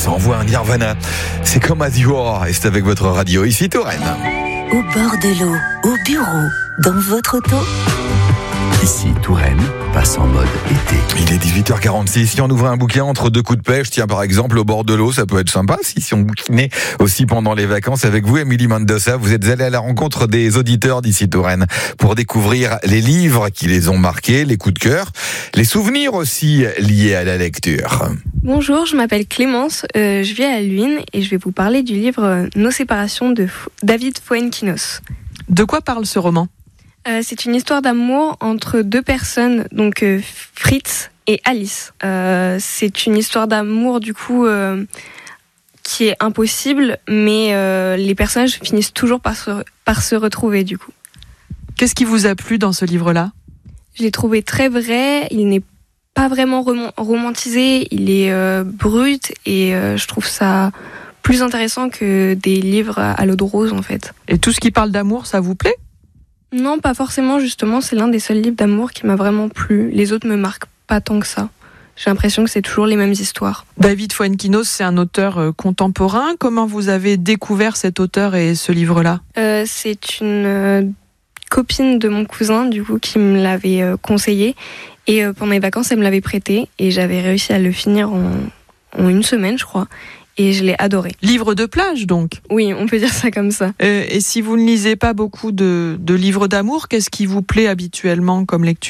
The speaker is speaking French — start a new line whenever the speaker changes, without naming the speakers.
ça envoie un Nirvana. C'est comme As You Are, et c'est avec votre radio ici Touraine.
Au bord de l'eau, au bureau, dans votre auto.
Ici, Touraine passe en mode été.
Il est 18h46. Si on ouvrait un bouquin entre deux coups de pêche, tiens, par exemple, au bord de l'eau, ça peut être sympa. Si on bouquinait aussi pendant les vacances avec vous, Émilie Mendoza, vous êtes allée à la rencontre des auditeurs d'ici Touraine pour découvrir les livres qui les ont marqués, les coups de cœur, les souvenirs aussi liés à la lecture.
Bonjour, je m'appelle Clémence, je vis à Luynes et je vais vous parler du livre Nos séparations de David Fuenquinos.
De quoi parle ce roman ?
C'est une histoire d'amour entre deux personnes, donc Fritz et Alice. C'est une histoire d'amour du coup qui est impossible, mais les personnages finissent toujours par se retrouver du coup.
Qu'est-ce qui vous a plu dans ce livre-là ?
Je l'ai trouvé très vrai, il n'est pas vraiment romantisé, il est brut et je trouve ça plus intéressant que des livres à l'eau de rose en fait.
Et tout ce qui parle d'amour, ça vous plaît ?
Non, pas forcément, justement, c'est l'un des seuls livres d'amour qui m'a vraiment plu. Les autres me marquent pas tant que ça. J'ai l'impression que c'est toujours les mêmes histoires.
David Fuenquinos, c'est un auteur contemporain. Comment vous avez découvert cet auteur et ce livre-là ?
C'est une copine de mon cousin, du coup, qui me l'avait conseillé. Et pendant les vacances, elle me l'avait prêté. Et j'avais réussi à le finir en une semaine, je crois. Et je l'ai adoré.
Livre de plage, donc ?
Oui, on peut dire ça comme ça.
Et si vous ne lisez pas beaucoup de livres d'amour, qu'est-ce qui vous plaît habituellement comme lecture ?